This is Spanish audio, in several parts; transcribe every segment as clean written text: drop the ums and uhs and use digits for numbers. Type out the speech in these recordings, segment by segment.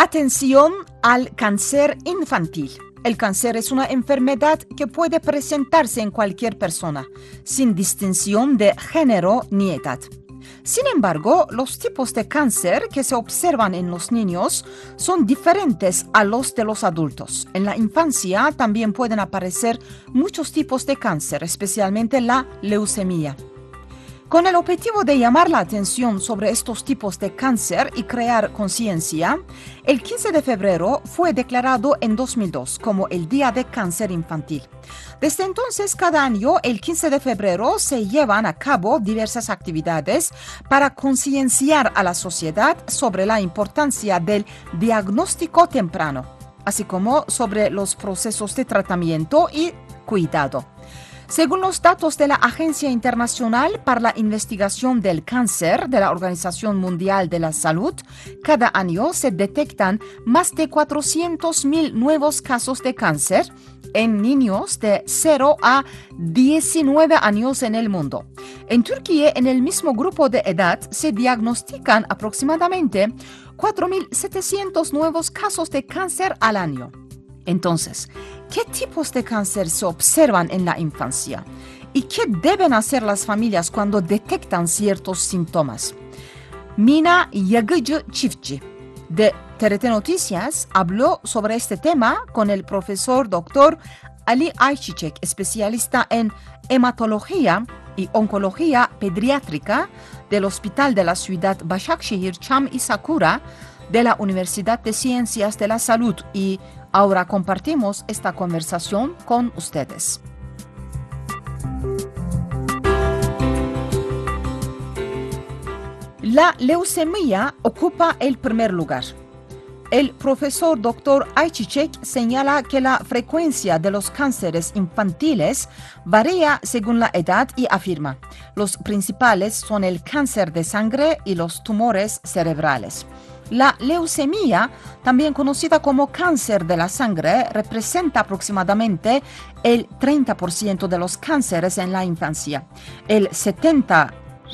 Atención al cáncer infantil. El cáncer es una enfermedad que puede presentarse en cualquier persona, sin distinción de género ni edad. Sin embargo, los tipos de cáncer que se observan en los niños son diferentes a los de los adultos. En la infancia también pueden aparecer muchos tipos de cáncer, especialmente la leucemia. Con el objetivo de llamar la atención sobre estos tipos de cáncer y crear conciencia, el 15 de febrero fue declarado en 2002 como el Día de Cáncer Infantil. Desde entonces, cada año, el 15 de febrero, se llevan a cabo diversas actividades para concienciar a la sociedad sobre la importancia del diagnóstico temprano, así como sobre los procesos de tratamiento y cuidado. Según los datos de la Agencia Internacional para la Investigación del Cáncer de la Organización Mundial de la Salud, cada año se detectan más de 400.000 nuevos casos de cáncer en niños de 0 a 19 años en el mundo. En Turquía, en el mismo grupo de edad, se diagnostican aproximadamente 4.700 nuevos casos de cáncer al año. Entonces, ¿qué tipos de cáncer se observan en la infancia? ¿Y qué deben hacer las familias cuando detectan ciertos síntomas? Mina Yagıcı Çiftçi, de TRT Noticias, habló sobre este tema con el profesor Dr. Ali Ayçiçek, especialista en hematología y oncología pediátrica del Hospital de la Ciudad Başakşehir Çam y Sakura de la Universidad de Ciencias de la Salud, y ahora compartimos esta conversación con ustedes. La leucemia ocupa el primer lugar. El profesor Dr. Ayçiçek señala que la frecuencia de los cánceres infantiles varía según la edad y afirma: los principales son el cáncer de sangre y los tumores cerebrales. La leucemia, también conocida como cáncer de la sangre, representa aproximadamente el 30% de los cánceres en la infancia. El 70%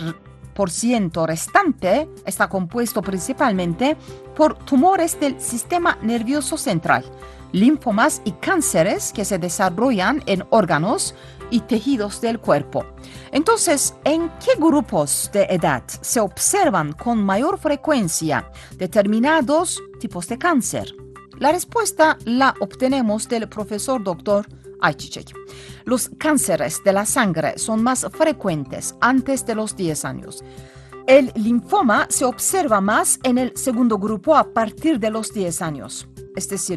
restante está compuesto principalmente por tumores del sistema nervioso central, linfomas y cánceres que se desarrollan en órganos y tejidos del cuerpo. Entonces, ¿en qué grupos de edad se observan con mayor frecuencia determinados tipos de cáncer? La respuesta la obtenemos del profesor Dr. Ayçiçek. Los cánceres de la sangre son más frecuentes antes de los 10 años. El linfoma se observa más en el segundo grupo a partir de los 10 años, es decir,